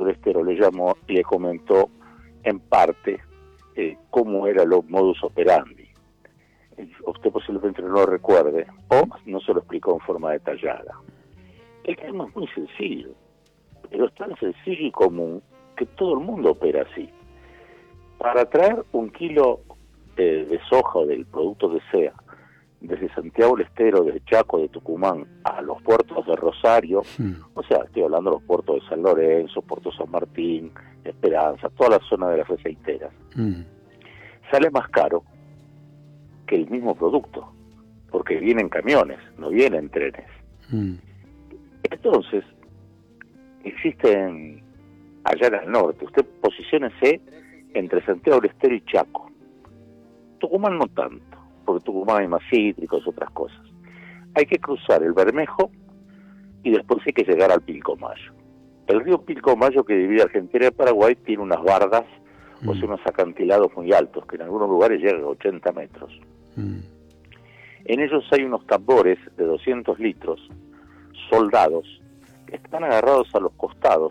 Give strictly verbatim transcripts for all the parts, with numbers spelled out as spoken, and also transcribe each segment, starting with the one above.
del Estero le llamó y le comentó en parte eh, cómo era el modus operandi. Usted posiblemente no lo recuerde, o no se lo explicó en forma detallada. El tema es muy sencillo, pero es tan sencillo y común que todo el mundo opera así. Para traer un kilo eh, de soja o del producto que sea, desde Santiago del Estero, de Chaco, de Tucumán, a los puertos de Rosario, mm. o sea, estoy hablando de los puertos de San Lorenzo, Puerto San Martín, Esperanza, toda la zona de las aceiteras, mm. sale más caro que el mismo producto, porque vienen camiones, no vienen trenes. Mm. Entonces, existen allá en el norte, usted posiciónese entre Santiago del Estero y Chaco. Tucumán no tanto, porque Tucumán hay más cítricos, otras cosas. Hay que cruzar el Bermejo y después hay que llegar al Pilcomayo. El río Pilcomayo, que divide Argentina y Paraguay, tiene unas bardas, mm. o sea, unos acantilados muy altos, que en algunos lugares llegan a ochenta metros. Mm. En ellos hay unos tambores de doscientos litros, soldados, que están agarrados a los costados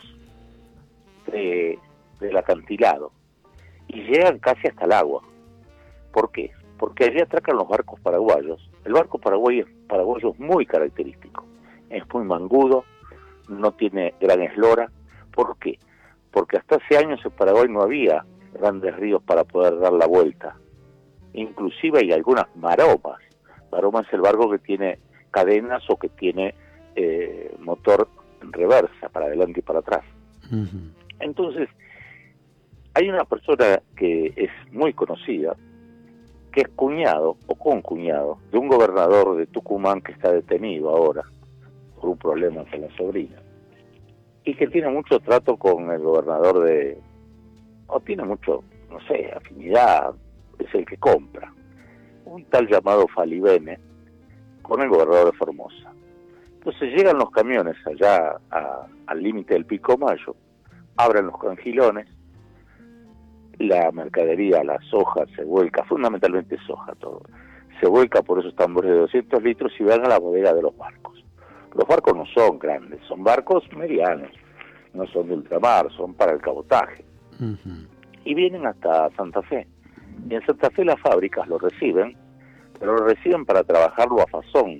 de, del acantilado y llegan casi hasta el agua. ¿Por qué? Porque allí atracan los barcos paraguayos. El barco paraguayo, paraguayo es muy característico, es muy mangudo, no tiene gran eslora. ¿Por qué? Porque hasta hace años en Paraguay no había grandes ríos para poder dar la vuelta. Inclusive hay algunas maromas. Maroma es el barco que tiene cadenas o que tiene eh, motor en reversa, para adelante y para atrás. Uh-huh. Entonces, hay una persona que es muy conocida, que es cuñado o concuñado de un gobernador de Tucumán que está detenido ahora por un problema con la sobrina, y que tiene mucho trato con el gobernador de, o tiene mucho, no sé, afinidad, es el que compra, un tal llamado Falibene, con el gobernador de Formosa. Entonces llegan los camiones allá a, al límite del Pilcomayo, abren los cangilones, la mercadería, la soja se vuelca, fundamentalmente soja todo, se vuelca por esos tambores de doscientos litros y van a la bodega de los barcos. Los barcos no son grandes, son barcos medianos, no son de ultramar, son para el cabotaje. Uh-huh. Y vienen hasta Santa Fe. Y en Santa Fe las fábricas lo reciben, pero lo reciben para trabajarlo a fazón.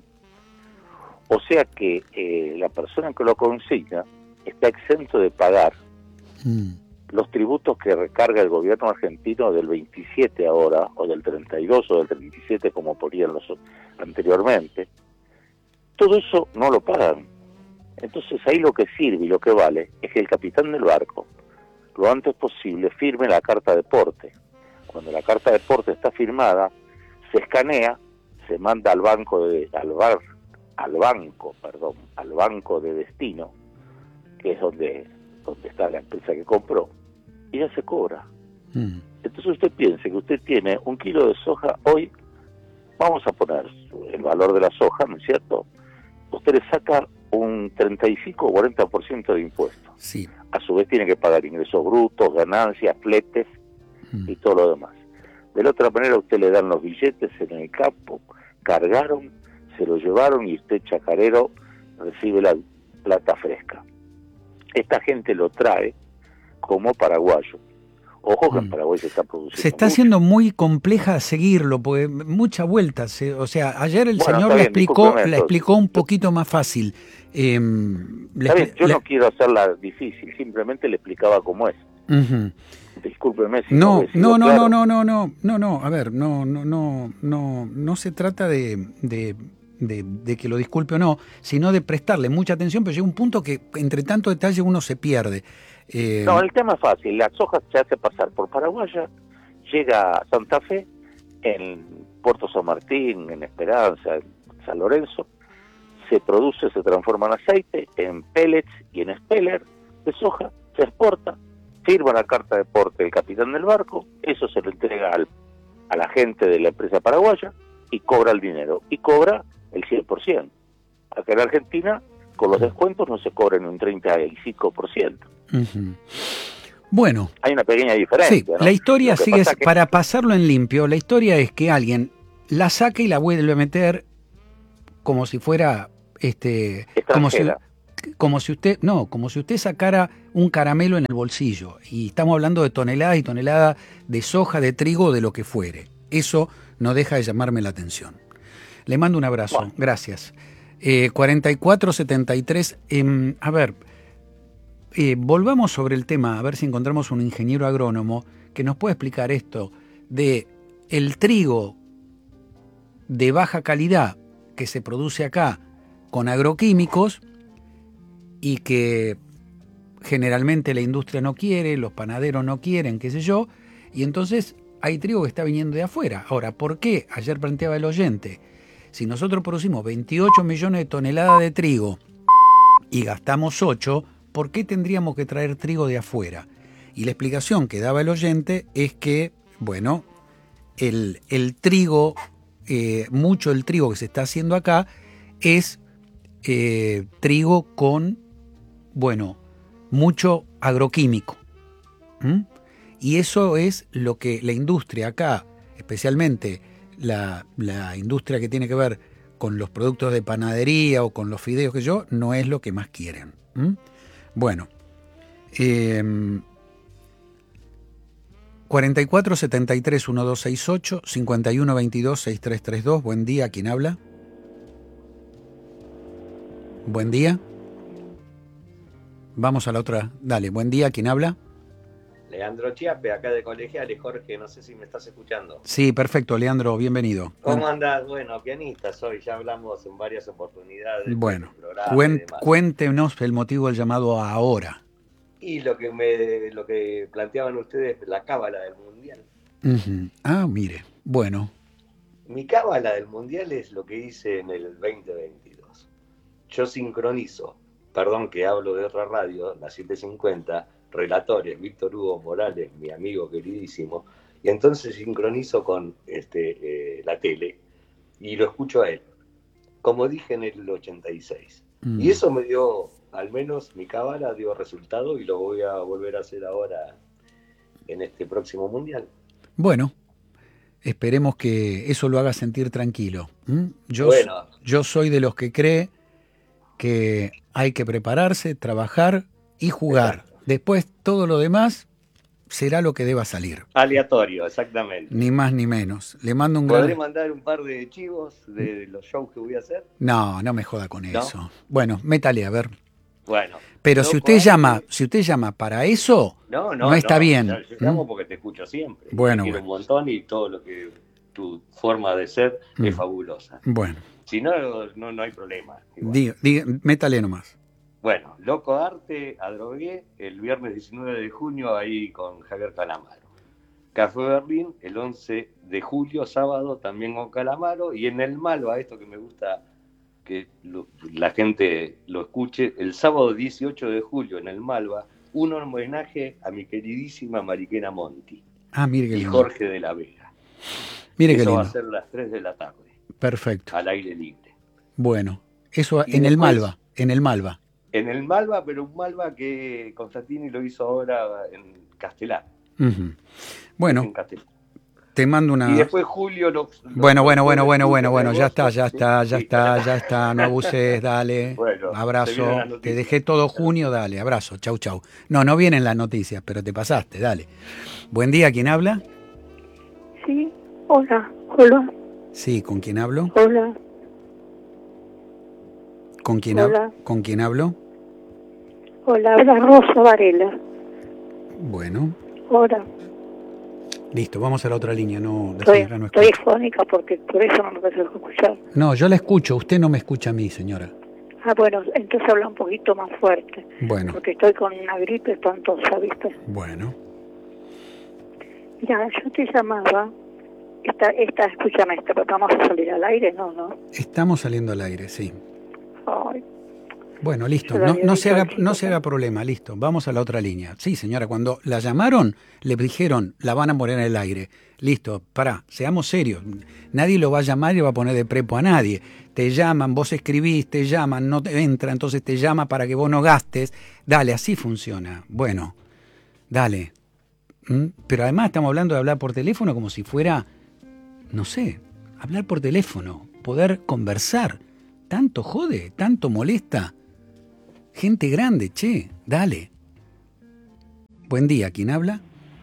O sea que eh, la persona que lo consigna está exento de pagar uh-huh. los tributos que recarga el gobierno argentino del veintisiete ahora, o del treinta y dos, o del treinta y siete, como ponían los anteriormente. Todo eso no lo pagan. Entonces ahí lo que sirve y lo que vale es que el capitán del barco, lo antes posible, firme la carta de porte. Cuando la carta de porte está firmada, se escanea, se manda al banco de, al bar, al banco, perdón, al banco de destino, que es donde donde está la empresa que compró, y ya se cobra. Mm. Entonces usted piense que usted tiene un kilo de soja hoy, vamos a poner el valor de la soja, ¿no es cierto? Usted le saca un treinta y cinco o cuarenta por ciento de impuestos. Sí. A su vez tiene que pagar ingresos brutos, ganancias, fletes mm. y todo lo demás. De la otra manera usted le dan los billetes en el campo, cargaron, se lo llevaron y usted, chacarero, recibe la plata fresca. Esta gente lo trae como paraguayo. Ojo que en Paraguay se está produciendo Se está mucho. haciendo muy compleja seguirlo, porque muchas vueltas. Eh, o sea, ayer el bueno, señor bien, le explicó le explicó un poquito más fácil. Eh, le, bien, yo le... no quiero hacerla difícil, simplemente le explicaba cómo es. Uh-huh. Discúlpeme si no, no, no, claro. no, no, no, no, no, no, a ver, no, no, no, no, no se trata de, de, de, de que lo disculpe o no, sino de prestarle mucha atención, pero llega un punto que entre tanto detalle uno se pierde. Eh... No, el tema es fácil, la soja se hace pasar por Paraguaya, llega a Santa Fe, en Puerto San Martín, en Esperanza, en San Lorenzo, se produce, se transforma en aceite, en pellets y en speller de soja, se exporta, firma la carta de porte del capitán del barco, eso se lo entrega al, a la gente de la empresa paraguaya y cobra el dinero, y cobra el cien por ciento. Acá en Argentina, con los descuentos no se cobra ni un treinta y cinco por ciento. Uh-huh. Bueno. Hay una pequeña diferencia. Sí, ¿no? La historia sigue, que... para pasarlo en limpio, la historia es que alguien la saca y la vuelve a meter como si fuera, este, como si, como si usted, no, como si usted sacara un caramelo en el bolsillo. Y estamos hablando de toneladas y toneladas de soja, de trigo, de lo que fuere. Eso no deja de llamarme la atención. Le mando un abrazo, bueno. Gracias. Eh, cuarenta y cuatro setenta y tres, eh, a ver, eh, volvamos sobre el tema, a ver si encontramos un ingeniero agrónomo que nos pueda explicar esto de el trigo de baja calidad que se produce acá con agroquímicos y que generalmente la industria no quiere, los panaderos no quieren, qué sé yo, y entonces hay trigo que está viniendo de afuera. Ahora, ¿por qué? Ayer planteaba el oyente, si nosotros producimos veintiocho millones de toneladas de trigo y gastamos ocho, ¿por qué tendríamos que traer trigo de afuera? Y la explicación que daba el oyente es que, bueno, el, el trigo, eh, mucho del trigo que se está haciendo acá es eh, trigo con, bueno, mucho agroquímico. ¿Mm? Y eso es lo que la industria acá, especialmente la, la industria que tiene que ver con los productos de panadería o con los fideos que yo, no es lo que más quieren. ¿Mm? Bueno, eh, cuarenta y cuatro setenta y tres uno dos seis ocho, cincuenta y uno veintidós sesenta y tres treinta y dos. Buen día, ¿quién habla? Buen día. Vamos a la otra. Dale, buen día, ¿quién habla? Leandro Chiape, acá de Colegiales. Jorge, no sé si me estás escuchando. Sí, perfecto, Leandro, bienvenido. ¿Cómo andás? Bueno, pianista soy, ya hablamos en varias oportunidades. Bueno, cuen, cuéntenos el motivo del llamado ahora. Y lo que me lo que planteaban ustedes, la cábala del Mundial. Uh-huh. Ah, mire, bueno. Mi cábala del Mundial es lo que hice en el veinte veintidós. Yo sincronizo, perdón que hablo de otra radio, la setecientos cincuenta, relatores, Víctor Hugo Morales, mi amigo queridísimo, y entonces sincronizo con este, eh, la tele y lo escucho a él, como dije en el ochenta y seis. Mm. Y eso me dio, al menos mi cábala dio resultado y lo voy a volver a hacer ahora en este próximo Mundial. Bueno, esperemos que eso lo haga sentir tranquilo. ¿Mm? Yo, bueno. yo soy de los que cree que hay que prepararse, trabajar y jugar. Exacto. Después todo lo demás será lo que deba salir. Aleatorio, exactamente. Ni más ni menos. Le mando un ¿Podré gran... mandar un par de chivos de los shows que voy a hacer? No, no me joda con ¿No? eso. Bueno, métale a ver. Bueno. Pero no si usted puedo... llama, si usted llama para eso, no, no, no está no, bien. Yo llamo ¿Mm? Porque te escucho siempre. Bueno, te quiero bueno. un montón y todo lo que tu forma de ser mm. es fabulosa. Bueno. Si no, no, no hay problema. Diga, diga, métale nomás. Bueno, Loco Arte, Adrogué, el viernes diecinueve de junio, ahí con Javier Calamaro. Café Berlín, el once de julio, sábado, también con Calamaro. Y en el Malva, esto que me gusta que lo, la gente lo escuche, el sábado dieciocho de julio, en el Malva, un homenaje a mi queridísima Mariquena Monti. Ah, mire qué y lindo. Jorge de la Vega. Mire Eso qué lindo. va a ser las tres de la tarde. Perfecto. Al aire libre. Bueno, eso Y en después, el Malva, en el Malva. En el Malva, pero un Malva que Constantini lo hizo ahora en Castelar. Uh-huh. Bueno, en Castelar. Te mando una... Y después Julio... Lo, lo, bueno, bueno, bueno, bueno, bueno, de bueno, ya agosto, está, ya ¿sí? está, ya Sí. está, ya está, no abuses, dale. Bueno, abrazo, te dejé todo junio, dale, abrazo, chau, chau. No, no vienen las noticias, pero te pasaste, dale. Buen día, ¿quién habla? Sí, hola, hola. Sí, ¿con quién hablo? Hola. ¿Con quién, Hola. hab- ¿Con quién hablo? Hola, habla Rosa Varela. Bueno, Hola. listo, vamos a la otra línea, no, la Estoy, señora no estoy escucha. fónica porque por eso no lo puedo escuchar. No, yo la escucho, usted no me escucha a mí, señora. Ah, bueno, entonces habla un poquito más fuerte. Bueno, Porque estoy con una gripe espantosa, ¿viste? bueno, Mira, yo te llamaba. Esta, esta, escúchame, esta, porque vamos a salir al aire, ¿no? ¿No? estamos saliendo al aire, sí. Ay, Bueno, listo, Yo la no, había no, dicho se haga, al chico, no se ¿no? haga problema, listo, vamos a la otra línea. Sí, señora, cuando la llamaron, le dijeron, la van a poner en el aire. Listo, pará, seamos serios. Nadie lo va a llamar y va a poner de prepo a nadie. Te llaman, vos escribís, te llaman, no te entra, entonces te llama para que vos no gastes. Dale, así funciona. Bueno, dale. ¿Mm? Pero además estamos hablando de hablar por teléfono como si fuera, no sé, hablar por teléfono, poder conversar. ¿Tanto jode? ¿Tanto molesta? Gente grande, che, dale. Buen día, ¿quién habla?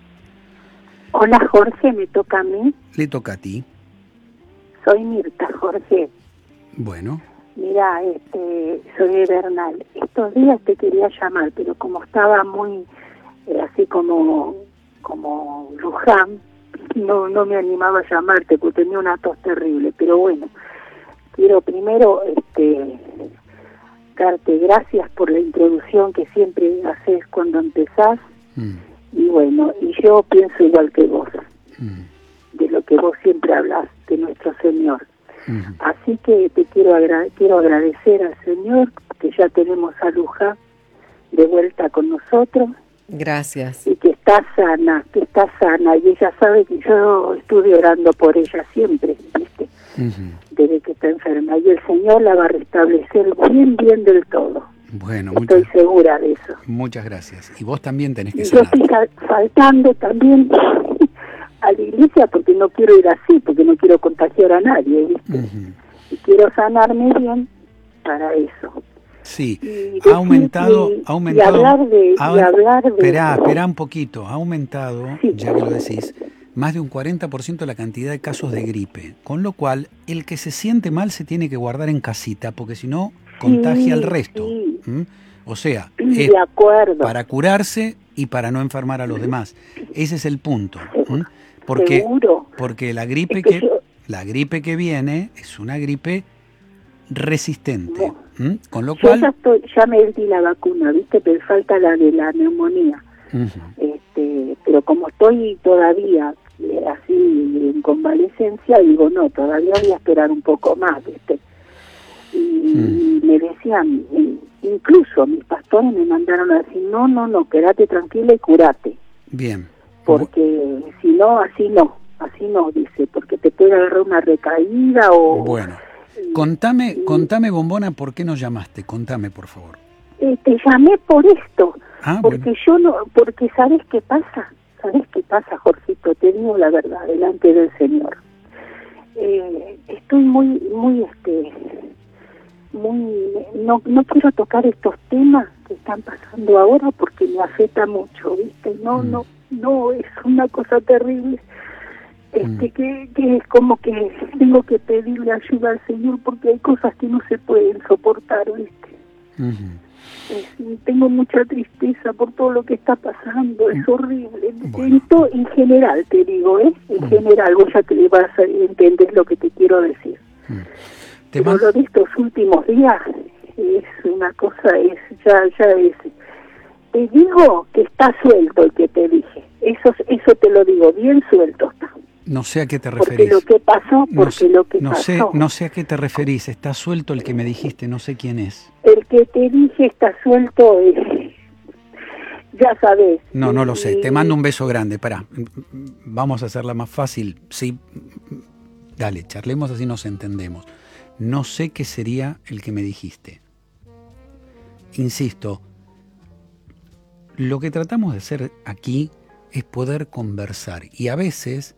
Hola Jorge, me toca a mí. Le toca a ti. Soy Mirta, Jorge. Bueno. Mira, este, soy de Bernal. Estos días te quería llamar, pero como estaba muy, eh, así como, como Luján, no, no me animaba a llamarte porque tenía una tos terrible. Pero bueno, quiero primero, este, darte gracias por la introducción que siempre haces cuando empezás. Mm. Y bueno, y yo pienso igual que vos, mm. de lo que vos siempre hablas de nuestro Señor. Mm. Así que te quiero agra- quiero agradecer al Señor que ya tenemos a Luján de vuelta con nosotros. Gracias. Y que está sana, que está sana. Y ella sabe que yo estuve orando por ella siempre, ¿viste? Uh-huh. Desde que está enferma. Y el Señor la va a restablecer bien, bien del todo. Bueno, estoy muchas, segura de eso. Muchas gracias. Y vos también tenés que y sanar. Yo estoy faltando también a la iglesia porque no quiero ir así, porque no quiero contagiar a nadie, ¿viste? Uh-huh. Y quiero sanarme bien para eso. Sí, ha aumentado, y, ha aumentado. Y hablar de, ha, y hablar de Esperá, esperá un poquito. Ha aumentado, sí. ya que lo decís, más de un cuarenta por ciento la cantidad de casos de gripe. Con lo cual, el que se siente mal se tiene que guardar en casita, porque si no, contagia sí, al resto. Sí. ¿Mm? O sea, sí, es de acuerdo. para curarse y para no enfermar a los demás. Ese es el punto. ¿Mm? Porque, Seguro. porque la gripe es que, que yo... la gripe que viene es una gripe resistente. No. ¿Mm? Con lo cual yo ya, estoy, ya me di la vacuna, viste, pero falta la de la neumonía. Uh-huh. Este, pero como estoy todavía eh, así en convalecencia, digo, no, todavía voy a esperar un poco más, viste. Y uh-huh. me decían, incluso mis pastores me mandaron a decir, no, no, no, quédate tranquila y curate. Bien. Porque si no, así no, así no, dice, porque te puede agarrar una recaída o... Bueno. Contame, contame, Bombona, ¿por qué nos llamaste? Contame, por favor. Eh, te llamé por esto, ah, porque bueno. yo no, porque ¿sabes qué pasa? ¿Sabes qué pasa, Jorgito? Te digo la verdad, delante del Señor. Eh, estoy muy, muy, este, muy, no, no quiero tocar estos temas que están pasando ahora porque me afecta mucho, ¿viste? No, mm. no, no, es una cosa terrible. Este, que, que es como que tengo que pedirle ayuda al Señor porque hay cosas que no se pueden soportar, ¿viste? Uh-huh. Es, tengo mucha tristeza por todo lo que está pasando, es horrible. Bueno. Esto en general, te digo, ¿eh? En uh-huh. general, vos ya te le vas a entender lo que te quiero decir. Uh-huh. Pero man... lo de estos últimos días es una cosa, es ya, ya es... Te digo que está suelto el que te dije, eso, eso te lo digo, bien suelto está. No sé a qué te referís. Porque lo que pasó, porque no sé, lo que no pasó. Sé, no sé a qué te referís. Está suelto el que me dijiste, no sé quién es. El que te dije está suelto, es, ya sabes. No, no lo sé. Te mando un beso grande. Pará, vamos a hacerla más fácil. Sí, dale, charlemos así nos entendemos. No sé qué sería el que me dijiste. Insisto, lo que tratamos de hacer aquí es poder conversar. Y a veces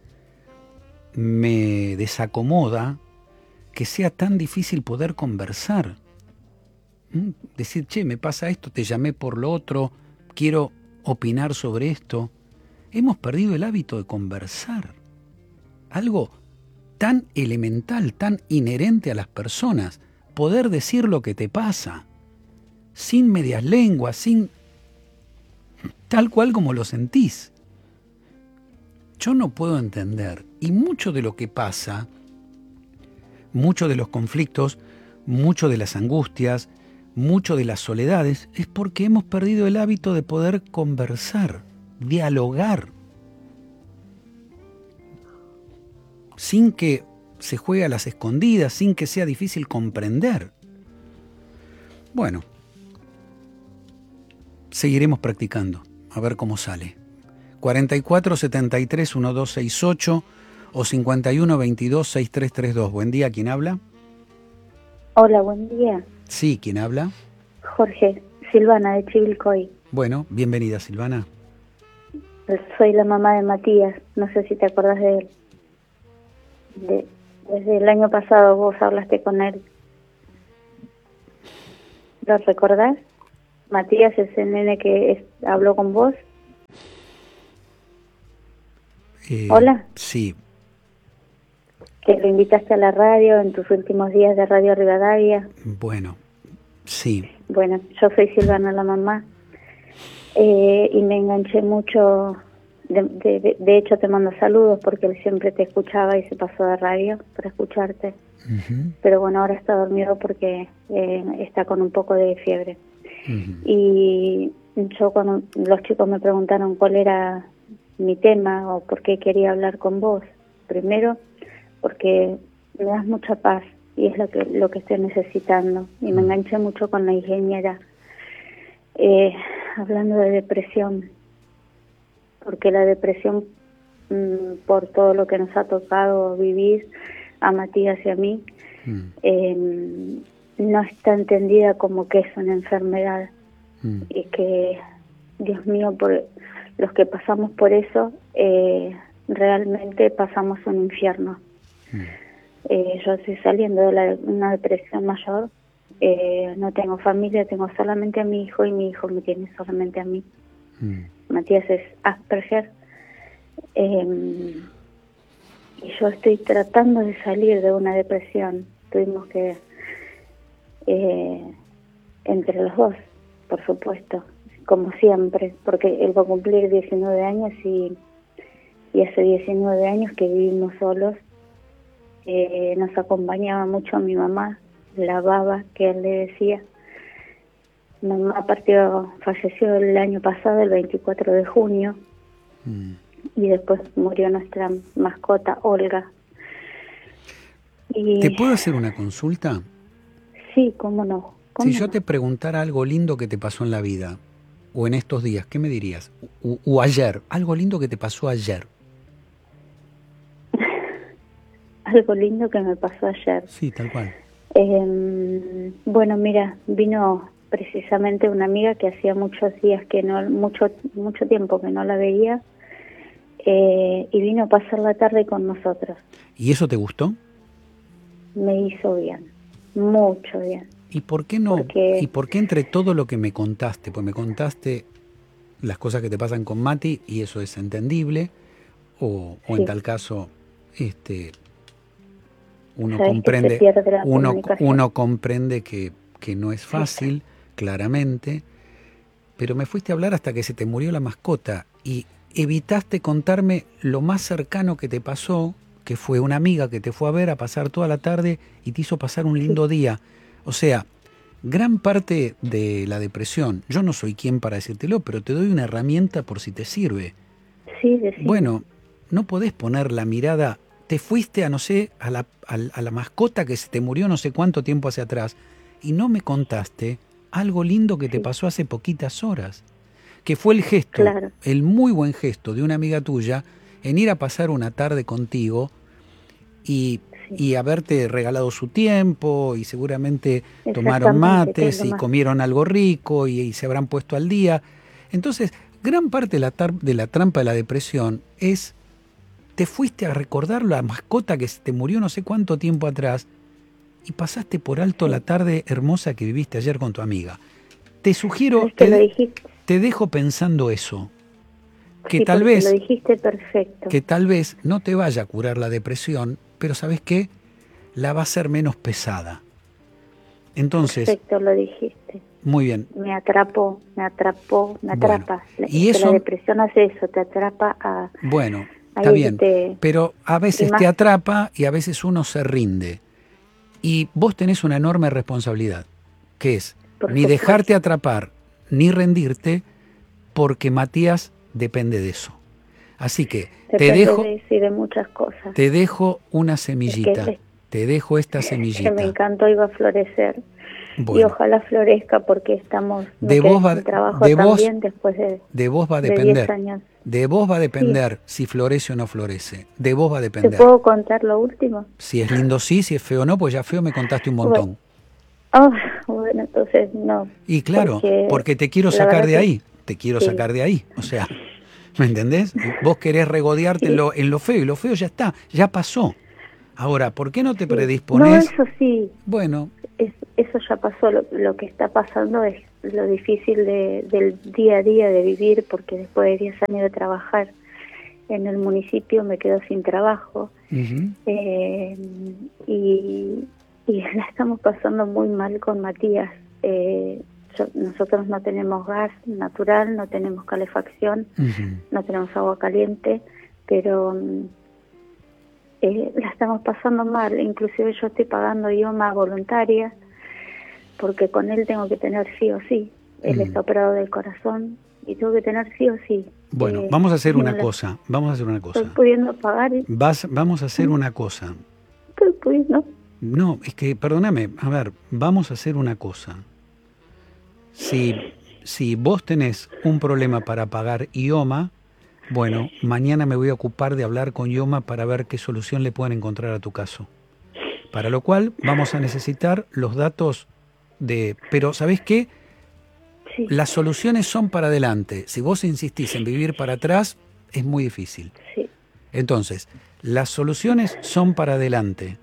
me desacomoda que sea tan difícil poder conversar. ¿Mm? Decir, che, me pasa esto, te llamé por lo otro, quiero opinar sobre esto. Hemos perdido el hábito de conversar. Algo tan elemental, tan inherente a las personas. Poder decir lo que te pasa. Sin medias lenguas, sin... tal cual como lo sentís. Yo no puedo entender, y mucho de lo que pasa, mucho de los conflictos, mucho de las angustias, mucho de las soledades, es porque hemos perdido el hábito de poder conversar, dialogar, sin que se juegue a las escondidas, sin que sea difícil comprender. Bueno, seguiremos practicando, a ver cómo sale. cuarenta y cuatro setenta y tres doce sesenta y ocho o cincuenta y uno veintidós sesenta y tres treinta y dos. Buen día, ¿quién habla? Hola, buen día. Sí, ¿quién habla? Jorge, Silvana de Chivilcoy. Bueno, bienvenida, Silvana. Soy la mamá de Matías, no sé si te acordás de él. De, desde el año pasado vos hablaste con él. ¿Lo recordás? Matías es el nene que es, habló con vos. Eh, Hola. Sí. Que lo invitaste a la radio en tus últimos días de Radio Rivadavia. Bueno, sí. Bueno, yo soy Silvana, la mamá, eh, y me enganché mucho. De, de, de hecho, te mando saludos porque él siempre te escuchaba y se pasó de radio para escucharte. Uh-huh. Pero bueno, ahora está dormido porque eh, está con un poco de fiebre. Uh-huh. Y yo, cuando los chicos me preguntaron cuál era mi tema o por qué quería hablar con vos, primero porque me das mucha paz y es lo que lo que estoy necesitando, y me enganché mucho con la ingeniera eh, hablando de depresión, porque la depresión, mmm, por todo lo que nos ha tocado vivir a Matías y a mí, mm. eh, no está entendida como que es una enfermedad, mm. y que, Dios mío, por los que pasamos por eso, eh, realmente pasamos un infierno. Mm. Eh, yo estoy saliendo de la, una depresión mayor, eh, no tengo familia, tengo solamente a mi hijo y mi hijo me tiene solamente a mí. Mm. Matías es Asperger, eh, y yo estoy tratando de salir de una depresión. Tuvimos que, eh, entre los dos, por supuesto, como siempre, porque él va a cumplir diecinueve años y, y hace diecinueve años que vivimos solos. Eh, nos acompañaba mucho mi mamá, la baba que él le decía. Mamá partió, falleció el año pasado, el veinticuatro de junio, mm. y después murió nuestra mascota, Olga. Y... ¿Te puedo hacer una consulta? Sí, cómo no. ¿Cómo si yo no? te preguntara algo lindo que te pasó en la vida, o en estos días, ¿qué me dirías? O, o ayer, algo lindo que te pasó ayer. Algo lindo que me pasó ayer. Sí, tal cual. Eh, bueno, mira, vino precisamente una amiga que hacía muchos días que no, mucho mucho tiempo que no la veía, eh, y vino a pasar la tarde con nosotros. ¿Y eso te gustó? Me hizo bien, mucho bien. ¿Y por qué no? Porque... ¿Y por qué entre todo lo que me contaste? Pues me contaste las cosas que te pasan con Mati y eso es entendible, o, o sí. En tal caso, este, uno comprende, uno, uno comprende que, que no es fácil. Sí. Claramente, pero me fuiste a hablar hasta que se te murió la mascota y evitaste contarme lo más cercano que te pasó, que fue una amiga que te fue a ver a pasar toda la tarde y te hizo pasar un lindo sí. día. O sea, gran parte de la depresión, yo no soy quien para decírtelo, pero te doy una herramienta por si te sirve. Sí, sí. Bueno, no podés poner la mirada, te fuiste a, no sé, a la, a, a la mascota que se te murió no sé cuánto tiempo hacia atrás y no me contaste algo lindo que te pasó hace poquitas horas, que fue el gesto, claro. el muy buen gesto de una amiga tuya en ir a pasar una tarde contigo y, sí. y haberte regalado su tiempo y seguramente tomaron mates y comieron algo rico y, y se habrán puesto al día. Entonces, gran parte de la, tar- de la trampa de la depresión es, te fuiste a recordar la mascota que se te murió no sé cuánto tiempo atrás y pasaste por alto la tarde hermosa que viviste ayer con tu amiga. Te sugiero, te, te dejo pensando eso. Que sí, tal vez lo dijiste perfecto. Que tal vez no te vaya a curar la depresión, pero ¿sabes qué? La va a hacer menos pesada. Entonces, perfecto, lo dijiste. Muy bien. Me atrapó, me atrapó, me atrapa. Bueno, y eso, la depresión hace eso, te atrapa a... Bueno, está bien, te, pero a veces más, te atrapa y a veces uno se rinde. Y vos tenés una enorme responsabilidad, que es ni dejarte atrapar, ni rendirte, porque Matías depende de eso. Así que depende te dejo, de, sí, de muchas cosas. Te dejo una semillita, es que, te dejo esta semillita. Que me encantó, iba a florecer. Bueno. Y ojalá florezca porque estamos de vos va, trabajo de también vos, después de, de vos va a depender. de diez años. De vos va a depender sí. si florece o no florece. De vos va a depender. ¿Te puedo contar lo último? Si es lindo sí, si es feo no, pues ya feo me contaste un montón. Bueno, oh, bueno entonces no. Y claro, porque, porque te quiero sacar de ahí. Te quiero sí. sacar de ahí. O sea, ¿me entendés? Vos querés regodearte sí. en, lo, en lo feo y lo feo ya está, ya pasó. Ahora, ¿por qué no te sí. predisponés? No, eso sí. Bueno. Es, eso ya pasó. Lo, lo que está pasando es lo difícil de, del día a día de vivir, porque después de diez años de trabajar en el municipio me quedo sin trabajo. Uh-huh. eh, y, y la estamos pasando muy mal con Matías. Eh, yo, nosotros no tenemos gas natural, no tenemos calefacción, uh-huh. no tenemos agua caliente, pero eh, la estamos pasando mal. Inclusive yo estoy pagando IOMA voluntaria, porque con él tengo que tener sí o sí. Él uh-huh. está operado del corazón y tengo que tener sí o sí. Bueno, eh, vamos a hacer una cosa, vamos a hacer una cosa. Estoy pudiendo pagar. Y... Vas, vamos a hacer una cosa. Estoy pudiendo. No, es que, perdóname, a ver, vamos a hacer una cosa. Si, si vos tenés un problema para pagar IOMA, bueno, mañana me voy a ocupar de hablar con IOMA para ver qué solución le pueden encontrar a tu caso. Para lo cual vamos a necesitar los datos de... Pero, ¿sabés qué? Sí. Las soluciones son para adelante. Si vos insistís en vivir para atrás, es muy difícil. Sí. Entonces, las soluciones son para adelante.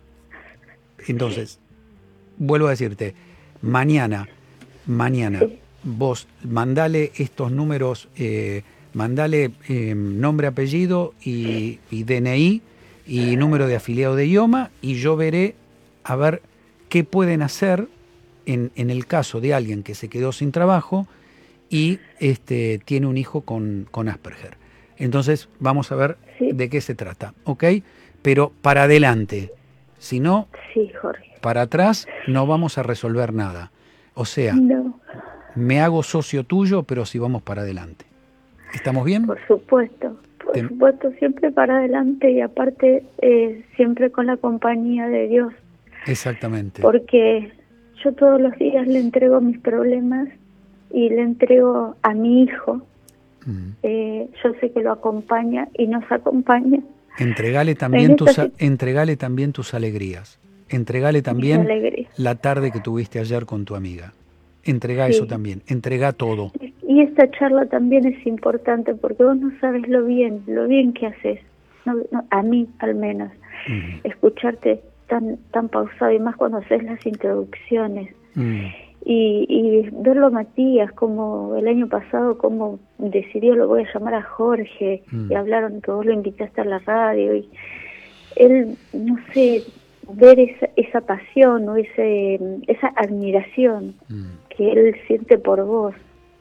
Entonces, vuelvo a decirte, mañana, mañana, sí. vos mandale estos números, eh, mandale eh, nombre, apellido y, y D N I y número de afiliado de IOMA, y yo veré a ver qué pueden hacer En, en el caso de alguien que se quedó sin trabajo y este, tiene un hijo con, con Asperger. Entonces vamos a ver sí. de qué se trata, ¿ok? Pero para adelante, si no, sí, Jorge. Para atrás no vamos a resolver nada. O sea, no. me hago socio tuyo, pero si vamos para adelante. ¿Estamos bien? Por supuesto, por Ten... supuesto, siempre para adelante, y aparte eh, siempre con la compañía de Dios. Exactamente. Porque... yo todos los días le entrego mis problemas y le entrego a mi hijo. Mm. Eh, yo sé que lo acompaña y nos acompaña. Entregale también, tus, a, entregale también tus alegrías. Entregale también la tarde que tuviste ayer con tu amiga. Entrega sí. eso también. Entrega todo. Y esta charla también es importante porque vos no sabes lo bien, lo bien que haces. No, no, a mí, al menos. Mm. Escucharte tan tan pausado, y más cuando haces las introducciones mm. y, y verlo a Matías, como el año pasado como decidió, lo voy a llamar a Jorge, mm. y hablaron que vos lo invitaste a la radio, y él, no sé, ver esa, esa pasión o ese esa admiración mm. que él siente por vos,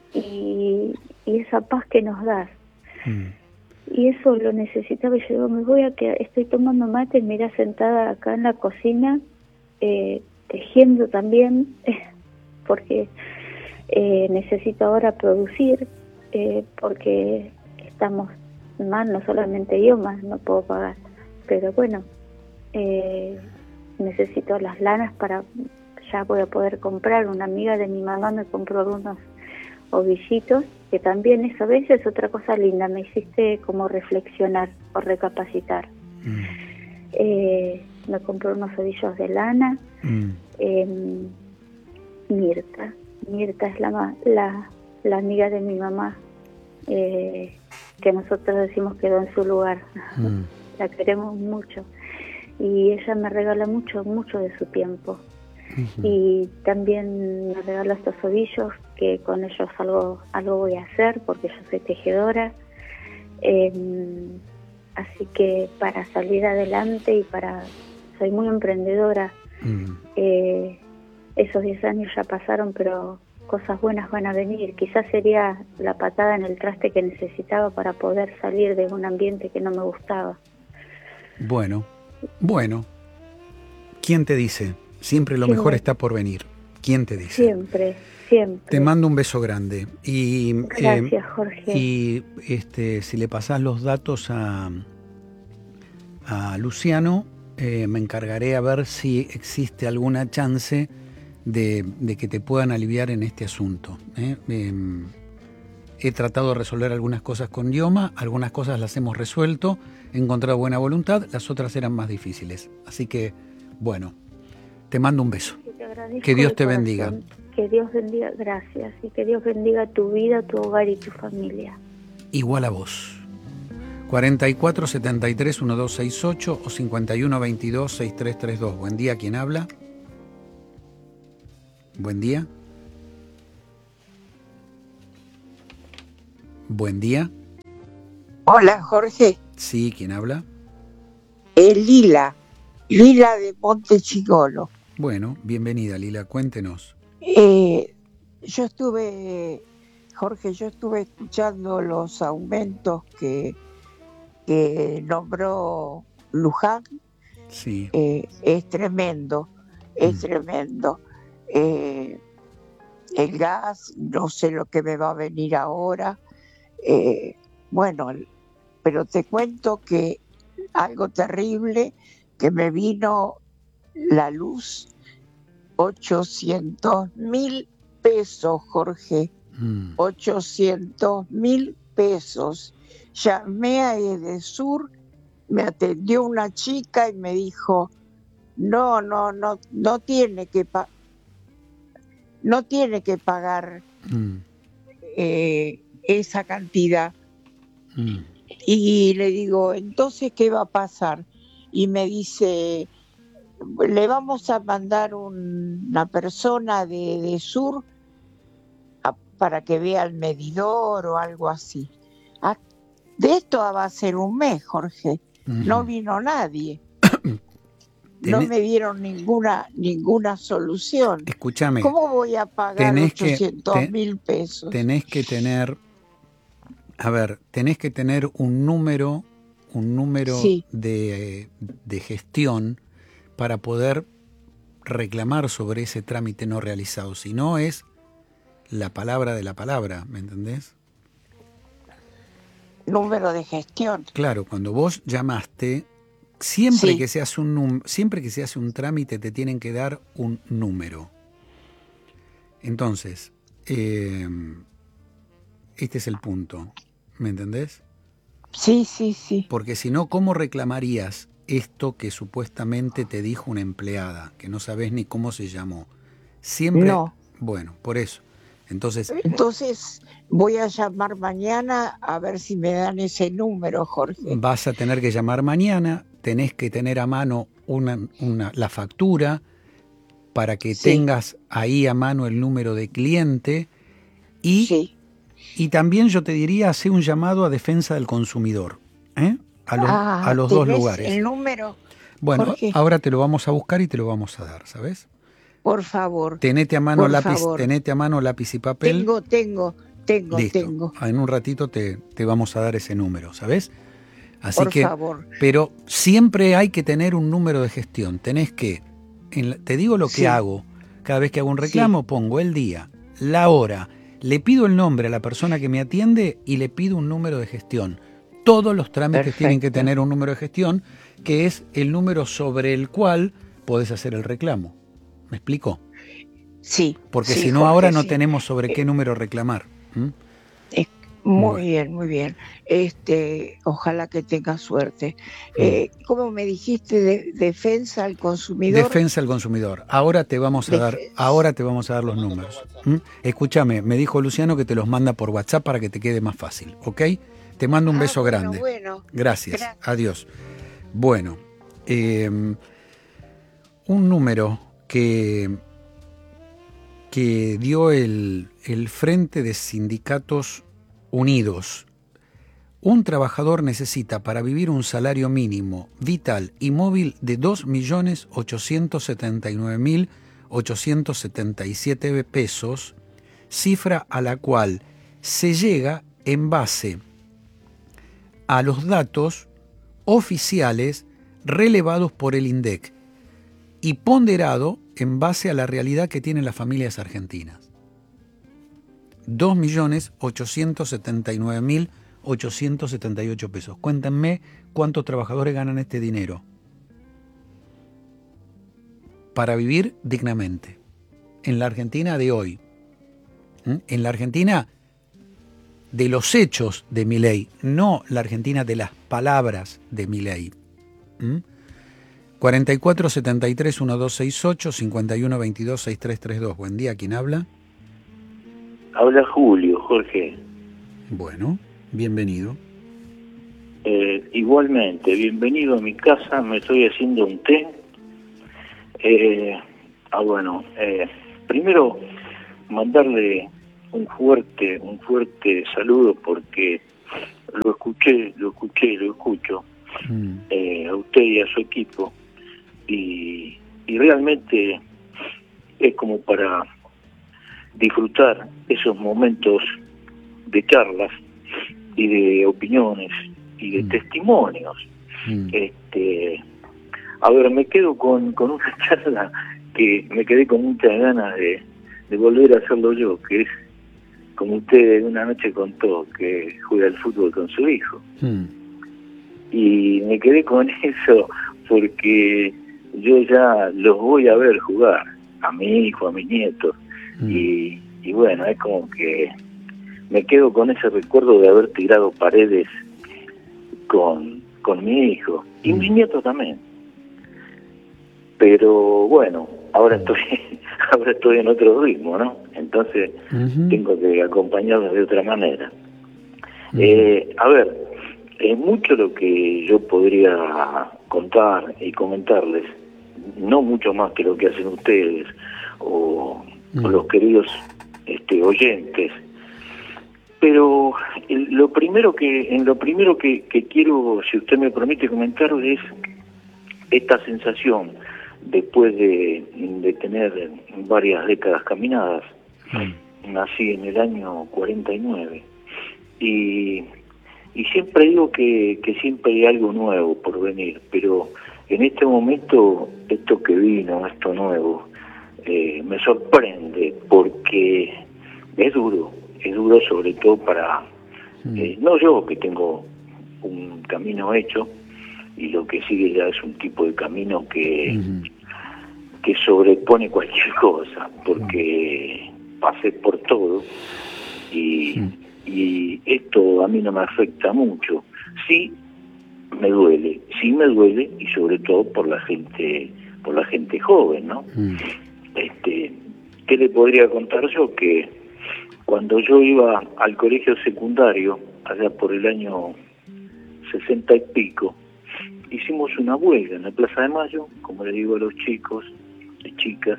y, y esa paz que nos das. Mm. Y eso lo necesitaba. Yo digo, me voy a quedar, estoy tomando mate, mira, sentada acá en la cocina, eh, tejiendo también, eh, porque eh, necesito ahora producir, eh, porque estamos mal, no solamente yo más, no puedo pagar. Pero bueno, eh, necesito las lanas para, ya voy a poder comprar. Una amiga de mi mamá me compró algunos ovillitos, que también esa vez es otra cosa linda, me hiciste como reflexionar o recapacitar. Mm. Eh, me compró unos ovillos de lana. Mm. Eh, Mirta, Mirta es la, la, la amiga de mi mamá, eh, que nosotros decimos quedó en su lugar. Mm. La queremos mucho y ella me regala mucho, mucho de su tiempo. Uh-huh. Y también me regaló estos ovillos, que con ellos algo algo voy a hacer, porque yo soy tejedora. Eh, así que para salir adelante y para... soy muy emprendedora. Uh-huh. Eh, esos diez años ya pasaron, pero cosas buenas van a venir. Quizás sería la patada en el traste que necesitaba para poder salir de un ambiente que no me gustaba. Bueno, bueno. ¿Quién te dice? Siempre lo mejor está por venir. ¿Quién te dice? Siempre, siempre. Te mando un beso grande. Y, Gracias, eh, Jorge. Y este, si le pasás los datos a, a Luciano, eh, me encargaré a ver si existe alguna chance de, de que te puedan aliviar en este asunto. ¿eh? Eh, he tratado de resolver algunas cosas con IOMA, algunas cosas las hemos resuelto, he encontrado buena voluntad, las otras eran más difíciles. Así que, bueno... Te mando un beso. Que Dios te bendiga. Que Dios bendiga, gracias. Y que Dios bendiga tu vida, tu hogar y tu familia. Igual a vos. cuarenta y cuatro setenta y tres dieciséis sesenta y ocho o cincuenta y uno veintidós sesenta y tres treinta y dos. Buen día, ¿quién habla? Buen día. Buen día. Hola, Jorge. Sí, ¿quién habla? Eh, Lila, Lila de Montechigolo. Bueno, bienvenida, Lila, cuéntenos. Eh, yo estuve, Jorge, yo estuve escuchando los aumentos que, que nombró Luján. Sí. Eh, es tremendo, es Mm. tremendo. Eh, el gas, no sé lo que me va a venir ahora. Eh, bueno, pero te cuento que algo terrible, que me vino la luz, ochocientos mil pesos, Jorge, Mm. ochocientos mil pesos. Llamé a Edesur, me atendió una chica y me dijo, no, no, no, no tiene que pa- no tiene que pagar Mm. eh, esa cantidad. Mm. Y le digo, entonces, ¿qué va a pasar? Y me dice, le vamos a mandar un- una persona de, de Sur a- para que vea el medidor o algo así. Ah, de esto va a ser un mes, Jorge. Ujú. No vino nadie. No Tenés- me dieron ninguna ninguna solución. Escúchame, ¿Cómo voy a pagar tenés que- ochocientos te- mil pesos? tenés que tener, a ver, tenés que tener un número, un número Sí. de, de gestión para poder reclamar sobre ese trámite no realizado. Si no, es la palabra de la palabra, ¿me entendés? Número de gestión. Claro, cuando vos llamaste, siempre Sí. que se hace un num- siempre que se hace un trámite te tienen que dar un número. Entonces, eh, este es el punto, ¿me entendés? Sí, sí, sí. Porque si no, ¿cómo reclamarías esto que supuestamente te dijo una empleada, que no sabés ni cómo se llamó? Siempre, No. bueno, por eso. Entonces, Entonces voy a llamar mañana a ver si me dan ese número, Jorge. vas a tener que llamar mañana, tenés que tener a mano una, una, la factura para que Sí. tengas ahí a mano el número de cliente y, Sí. y también yo te diría hacer un llamado a defensa del consumidor, ¿eh? a los, Ah, a los dos ¿tenés lugares. el número? Bueno, Jorge, ahora te lo vamos a buscar y te lo vamos a dar, ¿sabes? por favor. Tenete a mano Por lápiz, favor. tenete a mano lápiz y papel. Tengo, tengo, tengo, Listo. tengo. En un ratito te, te vamos a dar ese número, ¿sabes? Así Por que, favor. pero siempre hay que tener un número de gestión. Tenés que, en la- te digo lo que Sí. hago. Cada vez que hago un reclamo pongo el día, la hora, le pido el nombre a la persona que me atiende y le pido un número de gestión. Todos los trámites Perfecto. tienen que tener un número de gestión, que es el número sobre el cual podés hacer el reclamo. ¿Me explico? Sí. Porque sí, si no, Jorge, ahora no sí. tenemos sobre qué número reclamar. ¿Mm? Eh, Muy Bueno. bien, muy bien. Este, ojalá que tenga suerte. Eh, ¿Cómo me dijiste? De, defensa al consumidor. Defensa al consumidor. Ahora te vamos a dar, Defensa. ahora te vamos a dar los números. ¿Mm? Escúchame, me dijo Luciano que te los manda por WhatsApp para que te quede más fácil, ¿ok? Te mando un Ah, beso bueno, grande. Bueno, Gracias. Gracias. Adiós. Bueno, eh, un número que, que dio el, el Frente de Sindicatos Unidos. Un trabajador necesita para vivir un salario mínimo vital y móvil de dos millones ochocientos setenta y nueve mil ochocientos setenta y siete pesos, cifra a la cual se llega en base a los datos oficiales relevados por el INDEC y ponderado en base a la realidad que tienen las familias argentinas. dos millones ochocientos setenta y nueve mil ochocientos setenta y ocho pesos. Cuéntenme cuántos trabajadores ganan este dinero para vivir dignamente en la Argentina de hoy. ¿Mm? En la Argentina de los hechos de Milei, no la Argentina de las palabras de Milei. ¿Mm? cuarenta y cuatro setenta y tres dieciséis sesenta y ocho, cincuenta y uno veintidós sesenta y tres treinta y dos. Buen día, ¿quién habla? Habla Julio, Jorge. Bueno, bienvenido. Eh, igualmente, bienvenido a mi casa, me estoy haciendo un té. Eh, ah, bueno, eh, primero mandarle un fuerte, un fuerte saludo porque lo escuché, lo escuché, lo escucho mm. eh, a usted y a su equipo y, y realmente es como para disfrutar esos momentos de charlas y de opiniones y de mm. testimonios. Mm. Este, a ver, me quedo con, con una charla que me quedé con muchas ganas de, de volver a hacerlo yo, que es, como usted una noche contó, que juega al fútbol con su hijo. Mm. Y me quedé con eso porque yo ya los voy a ver jugar, a mi hijo, a mis nietos. Mm. Y, y bueno, es como que me quedo con ese recuerdo de haber tirado paredes con, con mi hijo y mm. mis nietos también. Pero bueno, ahora estoy ahora estoy en otro ritmo, ¿no? Entonces uh-huh. tengo que acompañarlos de otra manera. Uh-huh. Eh, a ver, es mucho lo que yo podría contar y comentarles, no mucho más que lo que hacen ustedes o, uh-huh. o los queridos este, oyentes. Pero el, lo primero que en lo primero que, que quiero, si usted me permite comentar, es esta sensación después de, de tener varias décadas caminadas. Mm. Nací en el año cuarenta y nueve y, y siempre digo que, que siempre hay algo nuevo por venir, pero en este momento esto que vino, esto nuevo, eh, me sorprende porque es duro, es duro sobre todo para, mm. eh, no yo que tengo un camino hecho, y lo que sigue ya es un tipo de camino que, uh-huh. que sobrepone cualquier cosa, porque uh-huh. pasé por todo y, uh-huh. y esto a mí no me afecta mucho. Sí me duele, sí me duele y sobre todo por la gente, por la gente joven, ¿no? Uh-huh. Este, ¿qué le podría contar yo? Que cuando yo iba al colegio secundario, allá por el año sesenta y pico, hicimos una huelga en la Plaza de Mayo, como le digo a los chicos y chicas,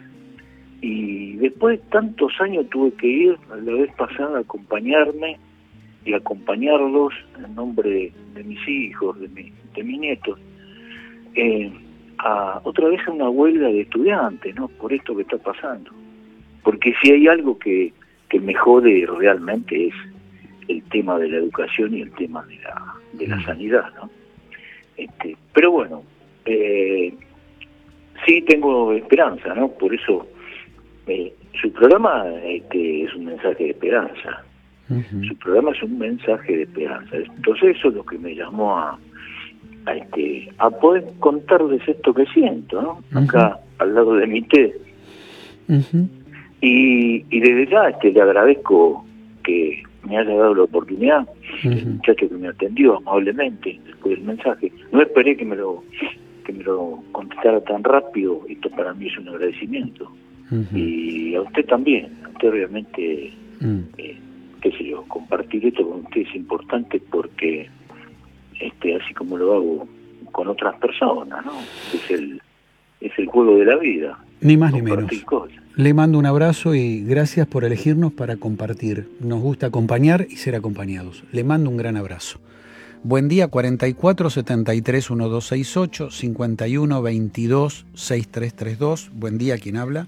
y después de tantos años tuve que ir a la vez pasada a acompañarme y acompañarlos en nombre de, de mis hijos, de, mi, de mis nietos, eh, a otra vez a una huelga de estudiantes, ¿no? Por esto que está pasando. Porque si hay algo que, que me jode realmente es el tema de la educación y el tema de la, de la sanidad, ¿no? Este, pero bueno, eh, sí tengo esperanza, ¿no? Por eso eh, su programa este, es un mensaje de esperanza. Uh-huh. Su programa es un mensaje de esperanza. Entonces eso es lo que me llamó a, a, este, a poder contarles esto que siento, ¿no? Uh-huh. Acá al lado de mi té. Uh-huh. Y, y desde ya este, le agradezco que me haya dado la oportunidad, uh-huh. el muchacho que me atendió amablemente después del mensaje. No esperé que me lo que me lo contestara tan rápido, esto para mí es un agradecimiento. Uh-huh. Y a usted también, a usted obviamente, uh-huh. eh, qué sé yo, compartir esto con usted es importante porque este así como lo hago con otras personas, ¿no? Es el, es el juego de la vida. Ni más ni menos. Cosas. Le mando un abrazo y gracias por elegirnos para compartir. Nos gusta acompañar y ser acompañados. Le mando un gran abrazo. Buen día, cuarenta y cuatro, setenta y tres, doce sesenta y ocho, cincuenta y uno, veintidós, sesenta y tres treinta y dos. Buen día, ¿quién habla?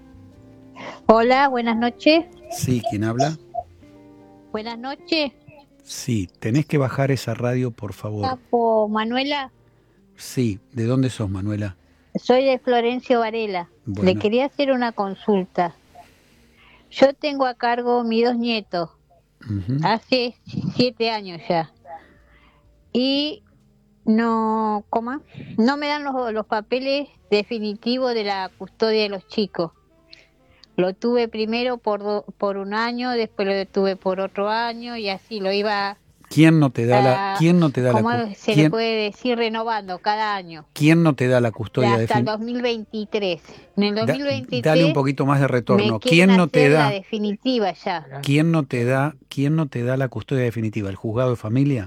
Hola, buenas noches. Sí, ¿quién habla? Buenas noches. Sí, tenés que bajar esa radio, por favor. ¿Capo Manuela? Sí, ¿de dónde sos, Manuela? Soy de Florencio Varela. Bueno. Le quería hacer una consulta. Yo tengo a cargo mis dos nietos, uh-huh. hace siete años ya. Y no, ¿cómo? No me dan los, los papeles definitivos de la custodia de los chicos. Lo tuve primero por, do, por un año, después lo tuve por otro año y así lo iba... ¿Quién no te da la quién no te da ¿cómo la se quién, le puede decir renovando cada año? ¿Quién no te da la custodia hasta definitiva? el dos mil veintitrés. En el dos mil veintitrés da, dale un poquito más de retorno. Me ¿Quién no te da la definitiva ya? ¿Quién no te da quién no te da la custodia definitiva? ¿El juzgado de familia?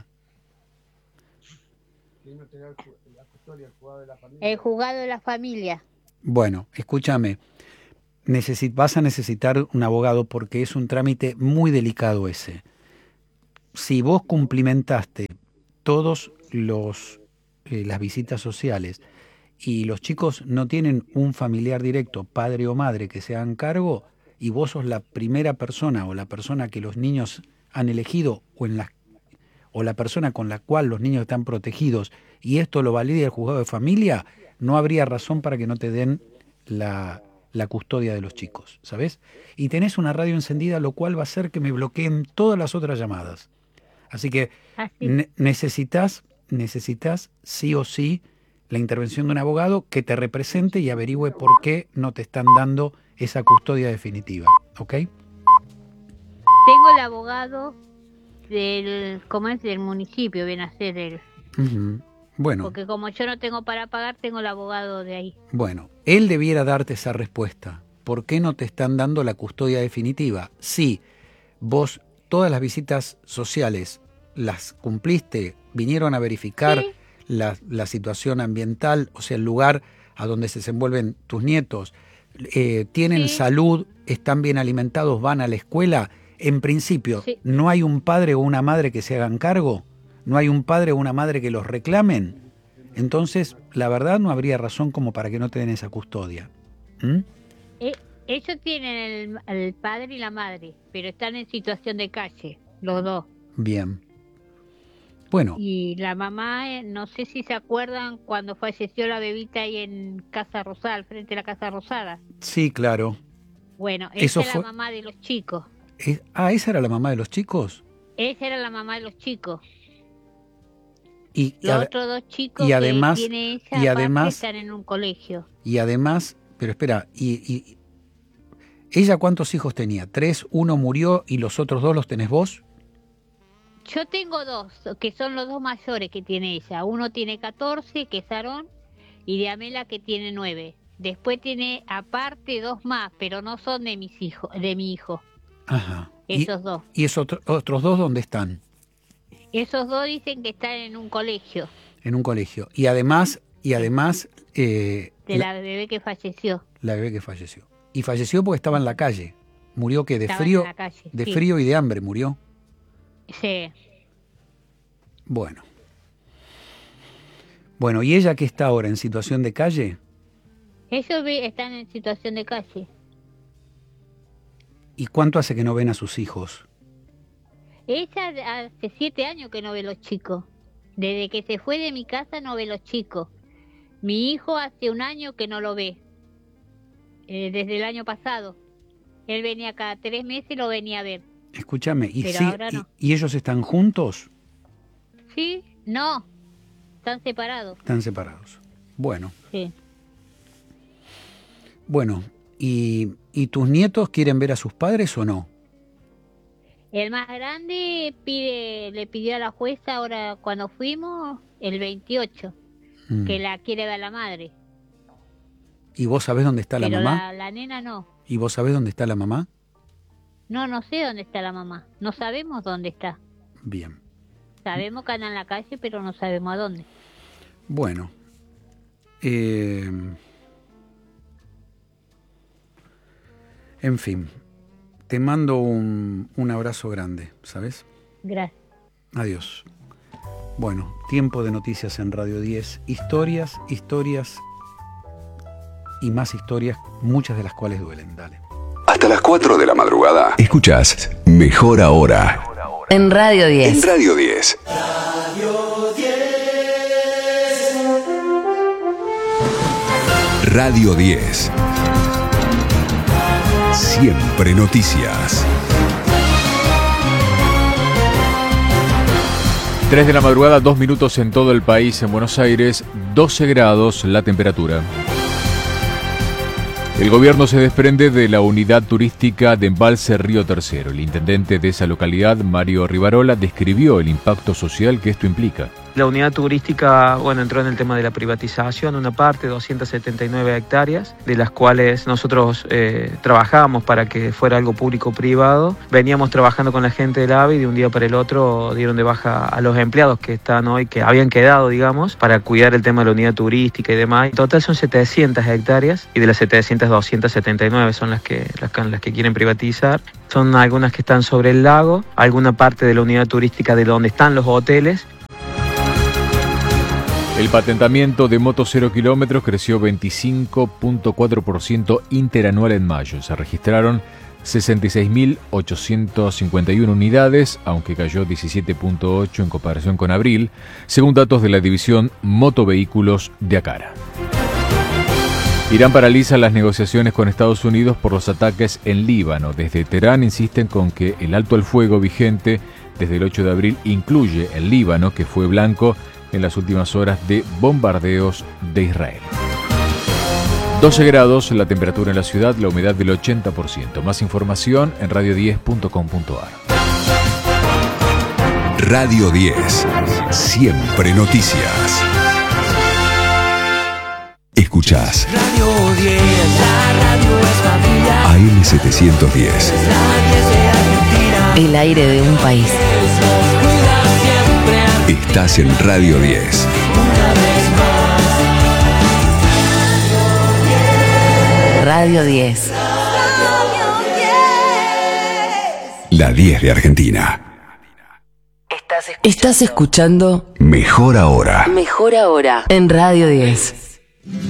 ¿Quién no te da la custodia? ¿El juzgado de la familia? El juzgado de la familia. Bueno, escúchame. necesit- vas a necesitar un abogado porque es un trámite muy delicado ese. Si vos cumplimentaste todos los eh, las visitas sociales y los chicos no tienen un familiar directo, padre o madre, que se hagan cargo, y vos sos la primera persona o la persona que los niños han elegido o, en la, o la persona con la cual los niños están protegidos, y esto lo valida el juzgado de familia, no habría razón para que no te den la, la custodia de los chicos, ¿sabes? Y tenés una radio encendida, lo cual va a hacer que me bloqueen todas las otras llamadas. Así que ne- necesitas, necesitas sí o sí la intervención de un abogado que te represente y averigüe por qué no te están dando esa custodia definitiva, ¿ok? Tengo el abogado del, ¿cómo es? Del municipio, viene a ser el... Uh-huh. Bueno. Porque como yo no tengo para pagar, tengo el abogado de ahí. Bueno, él debiera darte esa respuesta. ¿Por qué no te están dando la custodia definitiva? Sí, vos todas las visitas sociales las cumpliste, vinieron a verificar sí. la, la situación ambiental, o sea, el lugar a donde se desenvuelven tus nietos, eh, tienen sí. salud, están bien alimentados, van a la escuela. En principio, sí. ¿no hay un padre o una madre que se hagan cargo? ¿No hay un padre o una madre que los reclamen? Entonces, la verdad, no habría razón como para que no te den esa custodia. ¿Mm? Eh, ellos tienen el, el padre y la madre, pero están en situación de calle, los dos. Bien. Bueno. Y la mamá, eh, no sé si se acuerdan cuando falleció la bebita ahí en Casa Rosada, frente a la Casa Rosada. Sí, claro. Bueno, esa Eso es fue... la mamá de los chicos. Es... Ah, ¿esa era la mamá de los chicos? Esa era la mamá de los chicos. Y, los ad... otros dos chicos y además, que tiene ella y además, están en un colegio. Y además, pero espera, y, y ¿ella cuántos hijos tenía? ¿Tres? ¿Uno murió y los otros dos los tenés vos? Yo tengo dos, que son los dos mayores que tiene ella. Uno tiene catorce, que es Aarón, y Diamela, que tiene nueve. Después tiene aparte dos más, pero no son de mis hijos, de mi hijo. Ajá. Esos ¿Y, dos. ¿Y esos otros dos dónde están? Esos dos dicen que están en un colegio. En un colegio. Y además, y además... Eh, de la, la bebé que falleció. La bebé que falleció. Y falleció porque estaba en la calle. Murió que de estaba frío, en la calle, de sí. frío y de hambre murió. Sí. Bueno. Bueno, ¿y ella qué está ahora? ¿En situación de calle? Ellos están en situación de calle. ¿Y cuánto hace que no ven a sus hijos? Ella hace siete años que no ve los chicos. Desde que se fue de mi casa no ve los chicos. Mi hijo hace un año que no lo ve. Eh, desde el año pasado. Él venía cada tres meses y lo venía a ver. Escúchame, ¿y, Pero sí, ahora no. y, ¿y ellos están juntos? Sí, no. Están separados. Están separados. Bueno. Sí. Bueno, ¿y, ¿y tus nietos quieren ver a sus padres o no? El más grande pide, le pidió a la jueza ahora cuando fuimos, el veintiocho, mm. que la quiere ver a la madre. ¿Y vos sabés dónde está Pero la mamá? La, la nena no. ¿Y vos sabés dónde está la mamá? No, no sé dónde está la mamá. No sabemos dónde está. Bien. Sabemos que anda en la calle, pero no sabemos a dónde. Bueno. Eh... En fin. Te mando un, un abrazo grande, ¿sabes? Gracias. Adiós. Bueno, tiempo de noticias en Radio diez. Historias, historias y más historias, muchas de las cuales duelen. Dale. Hasta las cuatro de la madrugada. Escuchás Mejor Ahora. En Radio diez. En Radio diez. Radio diez. Radio diez. Siempre noticias. tres de la madrugada, dos minutos en todo el país. En Buenos Aires, doce grados la temperatura. El gobierno se desprende de la unidad turística de Embalse Río Tercero. El intendente de esa localidad, Mario Rivarola, describió el impacto social que esto implica. La unidad turística, bueno, entró en el tema de la privatización, una parte, doscientas setenta y nueve hectáreas, de las cuales nosotros eh, trabajábamos para que fuera algo público-privado. Veníamos trabajando con la gente del A V E y de un día para el otro dieron de baja a los empleados que están hoy, que habían quedado, digamos, para cuidar el tema de la unidad turística y demás. En total son setecientas hectáreas y de las setecientas, doscientas setenta y nueve son las que, las, las que quieren privatizar. Son algunas que están sobre el lago, alguna parte de la unidad turística de donde están los hoteles. El patentamiento de motos cero kilómetros creció veinticinco punto cuatro por ciento interanual en mayo. Se registraron sesenta y seis mil ochocientas cincuenta y una unidades, aunque cayó diecisiete punto ocho en comparación con abril, según datos de la división Motovehículos de Acara. Irán paraliza las negociaciones con Estados Unidos por los ataques en Líbano. Desde Teherán insisten con que el alto al fuego vigente desde el ocho de abril incluye el Líbano, que fue blanco en las últimas horas de bombardeos de Israel. doce grados la temperatura en la ciudad, la humedad del ochenta por ciento. Más información en radio diez punto com punto a r. Radio diez. Siempre noticias. Escuchás Radio diez, la radio es familia. A M setecientos diez. El aire de un país. Estás en Radio diez. Radio diez. La diez de Argentina. Estás escuchando Mejor Ahora. Mejor Ahora en Radio diez.